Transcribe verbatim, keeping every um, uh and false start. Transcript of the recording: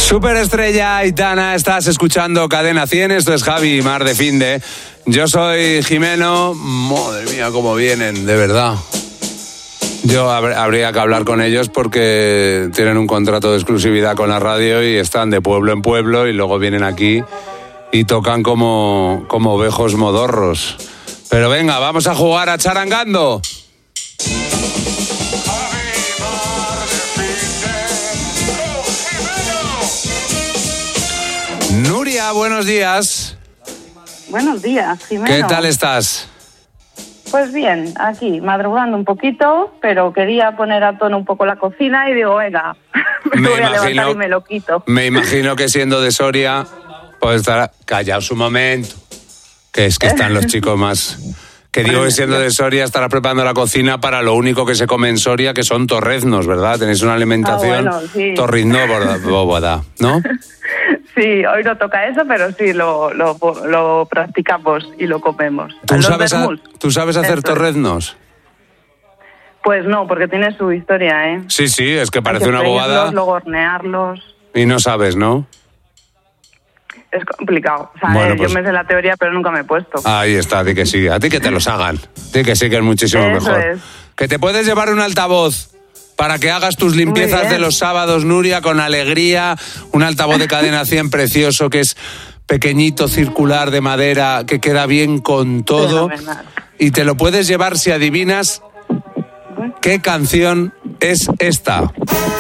Superestrella Aitana, estás escuchando Cadena cien, esto es Javi y Mar de Finde. Yo soy Jimeno, madre mía, cómo vienen, de verdad. Yo hab- habría que hablar con ellos porque tienen un contrato de exclusividad con la radio y están de pueblo en pueblo y luego vienen aquí y tocan como, como ovejos modorros. Pero venga, vamos a jugar a Charangando. Nuria, buenos días. Buenos días, Jimeno. ¿Qué tal estás? Pues bien, aquí, madrugando un poquito, pero quería poner a tono un poco la cocina y digo, venga, me, Me voy a imagino- levantar y me lo quito. Me imagino que siendo de Soria, pues estará... Callaos un momento, que es que están los chicos más... Que digo que siendo de Soria estará preparando la cocina para lo único que se come en Soria, que son torreznos, ¿verdad? Tenéis una alimentación Ah, bueno, sí. torriznóboda, ¿no? Sí, hoy no toca eso, pero sí lo, lo, lo practicamos y lo comemos. ¿Tú Los sabes, a- vermuts. ¿Tú sabes hacer Eso es. torreznos? Pues no, porque tiene su historia, ¿eh? Sí, sí, es que Hay parece que una freírlos, bobada luego hornearlos. y no sabes, ¿no? Es complicado. O sea, Bueno, eh, pues- yo me sé la teoría, pero nunca me he puesto. Ahí está, di que sí. A ti que te los hagan. Di que sí, que es muchísimo Eso mejor. es. Que te puedes llevar un altavoz para que hagas tus limpiezas bien. de los sábados, Nuria, con alegría. Un altavoz de Cadena cien precioso que es pequeñito, circular, de madera, que queda bien con todo. Fenomenal. Y te lo puedes llevar si adivinas qué canción es esta.